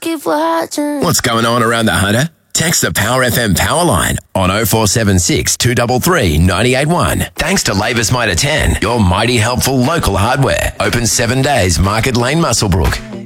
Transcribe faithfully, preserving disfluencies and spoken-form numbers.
keep watching. What's going on around the Hunter? Text the Power F M power line on oh four seven six, two three three, nine eight one. Thanks to Labour's Mitre ten, your mighty helpful local hardware. Open seven days, Market Lane, Muswellbrook.